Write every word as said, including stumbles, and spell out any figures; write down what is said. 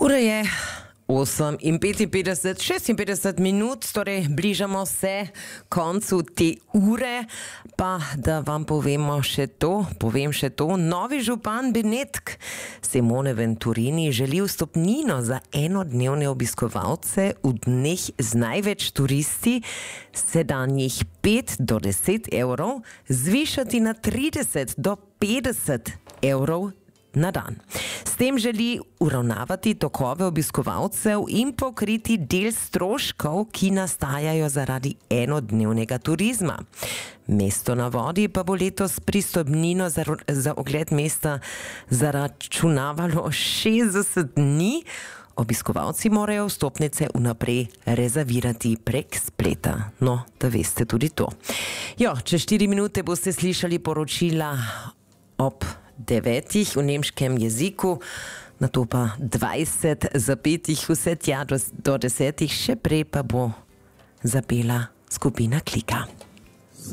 Ura je osem in petinpetdeset, šestinpetdeset minut, torej bližamo se koncu te ure, pa da vam povemo še to, povem še to, novi župan Benetk Simone Venturini želi vstopnino za enodnevne obiskovalce v dneh z največ turisti sedanjih pet do deset evrov zvišati na trideset do petdeset evrov na dan. S tem želi uravnavati tokove obiskovalcev in pokriti del stroškov, ki nastajajo zaradi enodnevnega turizma. Mesto na vodi pa bo letos pristopnino za, za ogled mesta zaračunavalo šestdeset dni. Obiskovalci morajo vstopnice vnaprej rezervirati prek spleta. No, da veste tudi to. Jo, čez štiri minute boste slišali poročila ob devetih v nemškem jeziku, nato pa dvajset zapetih vse tja do, do desetih, še prej pa bo zapela skupina Klika.